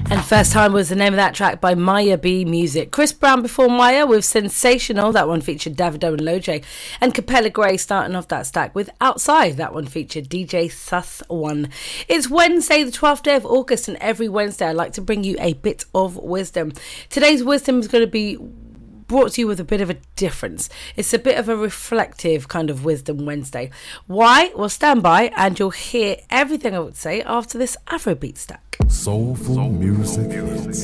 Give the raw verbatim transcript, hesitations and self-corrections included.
And First Time was the name of that track by Maya B Music. Chris Brown before Maya with Sensational. That one featured Davido and Loj. And Capella Grey starting off that stack with Outside. That one featured D J Sus One. It's Wednesday, the twelfth day of August, and every Wednesday I like to bring you a bit of wisdom. Today's wisdom is going to be brought to you with a bit of a difference. It's a bit of a reflective kind of Wisdom Wednesday. Why? Well, stand by and you'll hear everything I would say after this Afrobeat stack. Soulful music hits.